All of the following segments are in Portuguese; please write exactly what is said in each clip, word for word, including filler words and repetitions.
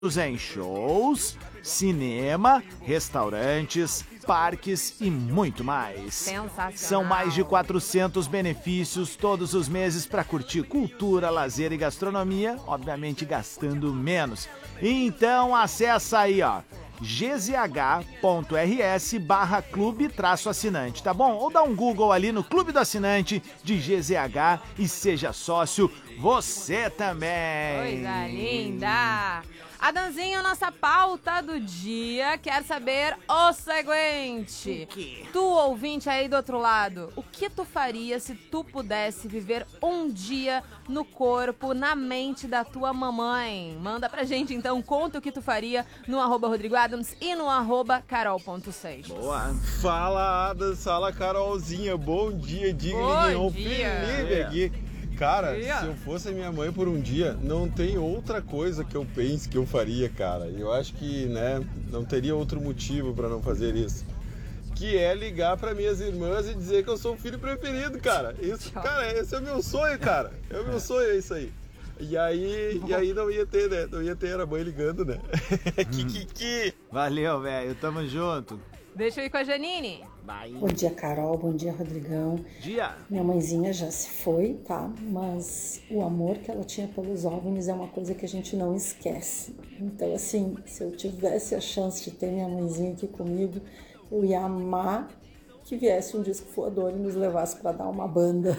em shows, cinema, restaurantes, parques e muito mais. Sensacional. São mais de quatrocentos benefícios todos os meses para curtir cultura, lazer e gastronomia, obviamente gastando menos. Então acessa aí, ó, gzh.rs barra clube traço assinante, tá bom? Ou dá um Google ali no Clube do Assinante de G Z H e seja sócio você também. Coisa linda! Adanzinho, nossa pauta do dia quer saber o seguinte. O quê? Tu, ouvinte aí do outro lado, o que tu faria se tu pudesse viver um dia no corpo, na mente da tua mamãe? Manda pra gente então, conta o que tu faria no arroba Rodrigo Adams e no arroba Carol ponto seis. Boa. Fala, Adams, fala, Carolzinha, bom dia, diga-lhe, Bom o dia. Felipe aqui. Cara, Dia. se eu fosse a minha mãe por um dia, não tem outra coisa que eu pense que eu faria, cara. Eu acho que, né, não teria outro motivo pra não fazer isso. Que é ligar pra minhas irmãs e dizer que eu sou o filho preferido, cara. Isso, cara, esse é o meu sonho, cara. É o meu sonho, é isso aí. E aí, e aí não ia ter, né? Não ia ter a mãe ligando, né? que, que, que. Valeu, velho. Tamo junto. Deixa eu ir com a Janine. Bye. Bom dia, Carol. Bom dia, Rodrigão. Dia. Minha mãezinha já se foi, tá? Mas o amor que ela tinha pelos OVNIs é uma coisa que a gente não esquece. Então, assim, se eu tivesse a chance de ter minha mãezinha aqui comigo, eu ia amar que viesse um disco voador e nos levasse para dar uma banda.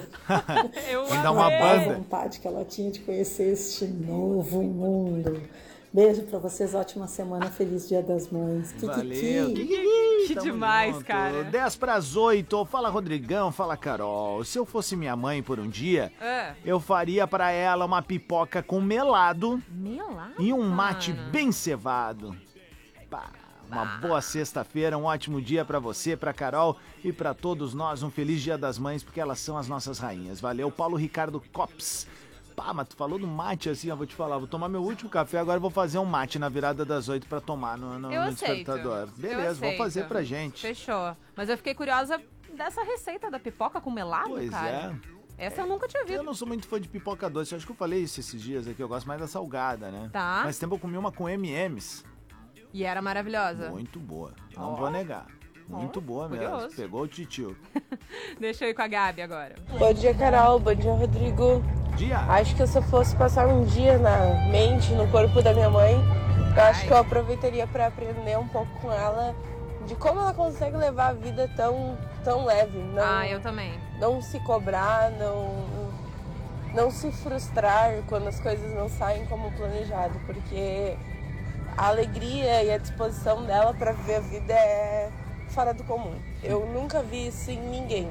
Eu Vai dar uma amei. A banda. vontade que ela tinha de conhecer este novo mundo. Beijo pra vocês, ótima semana, feliz Dia das Mães. Kikiki. Valeu. Que demais, junto. cara. dez para as oito. Fala, Rodrigão. Fala, Carol. Se eu fosse minha mãe por um dia, É. eu faria pra ela uma pipoca com melado Melado? e um mate bem cevado. Pá, uma boa sexta-feira, um ótimo dia pra você, pra Carol e pra todos nós. Um feliz Dia das Mães, porque elas são as nossas rainhas. Valeu, Paulo Ricardo Cops. Pá, mas tu falou do mate assim, ó, vou te falar, vou tomar meu último café, agora vou fazer um mate na virada das oito pra tomar no, no, Eu no aceito. despertador. Eu Beleza, vou aceito. fazer pra gente. Fechou. Mas eu fiquei curiosa dessa receita da pipoca com melado, Pois cara. é. Essa eu nunca tinha Eu visto. não sou muito fã de pipoca doce, acho que eu falei isso esses dias aqui, eu gosto mais da salgada, né? Tá. Mas tempo eu comi uma com M e M's, E era maravilhosa. muito boa, não Ó. vou negar. Muito Ó, boa mesmo, curioso. pegou o titio. Deixa eu ir com a Gabi agora. Bom dia, Carol. Bom dia, Rodrigo. Dia! Acho que se eu fosse passar um dia na mente, no corpo da minha mãe, eu acho Ai. que eu aproveitaria para aprender um pouco com ela de como ela consegue levar a vida tão, tão leve. Não, Ah, eu também. não se cobrar, não, não se frustrar quando as coisas não saem como planejado, porque a alegria e a disposição dela para viver a vida é fora do comum. Eu nunca vi isso em ninguém.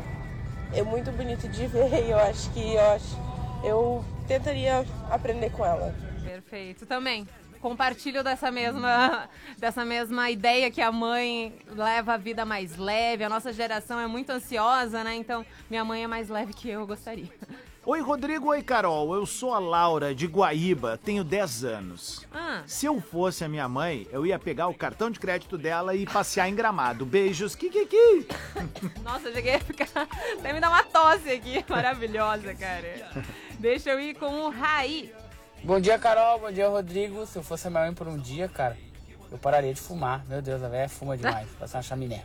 É muito bonito de ver e eu acho que eu, acho, eu tentaria aprender com ela. Perfeito. Também. Compartilho dessa mesma, dessa mesma ideia que a mãe leva a vida mais leve. A nossa geração é muito ansiosa, né? Então, minha mãe é mais leve que eu, eu gostaria. Oi, Rodrigo, oi, Carol, eu sou a Laura de Guaíba, tenho dez anos. Ah, Se eu fosse a minha mãe, eu ia pegar o cartão de crédito dela e passear em Gramado. Beijos, kikiki! nossa, eu cheguei a ficar... Até me dar uma tosse aqui. Maravilhosa, cara. Deixa eu ir com o Raí. Bom dia, Carol. Bom dia, Rodrigo. Se eu fosse a minha mãe por um dia, cara, eu pararia de fumar. Meu Deus, a velha fuma demais. Passar uma chaminé.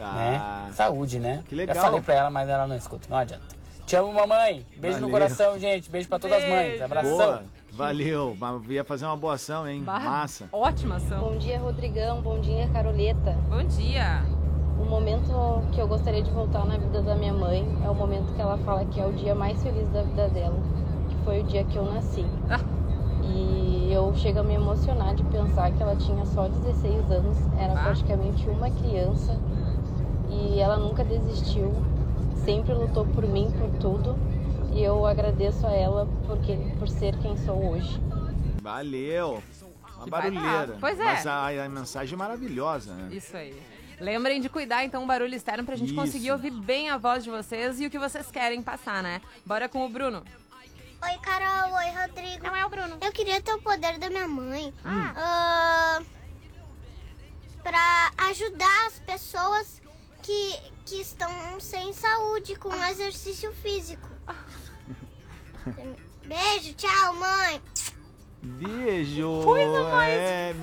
Ah, Né? Saúde, né? que legal. Já falei pra ela, mas ela não escuta. Não adianta. Te amo, mamãe. Beijo Valeu. no coração, gente. Beijo pra todas as mães. Beijo. Abração. boa, valeu, mas ia fazer uma boa ação, hein? Bah, Massa. Ótima ação. Bom dia, Rodrigão. Bom dia, Caroleta. Bom dia. O momento que eu gostaria de voltar na vida da minha mãe é o momento que ela fala que é o dia mais feliz da vida dela, que foi o dia que eu nasci. Ah. E eu chego a me emocionar de pensar que ela tinha só dezesseis anos, era Ah. praticamente uma criança e ela nunca desistiu, sempre lutou por mim, por tudo. E eu agradeço a ela porque, por ser quem sou hoje. Valeu. Uma Que barulheira. vai- Pois é. Mas a, a mensagem é maravilhosa, né? Isso aí. Lembrem de cuidar, então, o barulho externo pra gente Isso. conseguir ouvir bem a voz de vocês e o que vocês querem passar, né? Bora com o Bruno. Oi, Carol. Oi, Rodrigo. Não é o Bruno. Eu queria ter o poder da minha mãe. Ah, pra ajudar as pessoas que, que estão sem saúde com exercício físico. Beijo, tchau, mãe. Beijo. Coisa mais É,